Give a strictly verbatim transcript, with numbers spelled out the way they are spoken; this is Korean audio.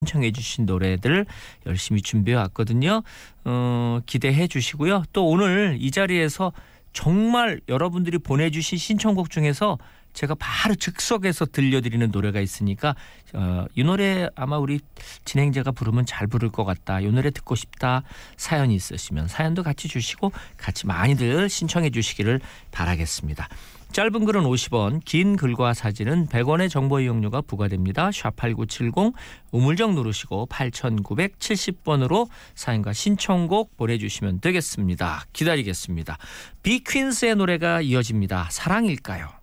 신청해 주신 노래들 열심히 준비해 왔거든요. 어, 기대해 주시고요. 또 오늘 이 자리에서 정말 여러분들이 보내주신 신청곡 중에서 제가 바로 즉석에서 들려드리는 노래가 있으니까 어, 이 노래 아마 우리 진행자가 부르면 잘 부를 것 같다. 이 노래 듣고 싶다. 사연이 있으시면 사연도 같이 주시고 같이 많이들 신청해 주시기를 바라겠습니다. 짧은 글은 오십 원, 긴 글과 사진은 백 원의 정보 이용료가 부과됩니다. 샵팔구칠공 우물정 누르시고 팔천구백칠십 번으로 사연과 신청곡 보내주시면 되겠습니다. 기다리겠습니다. 비퀸스의 노래가 이어집니다. 사랑일까요?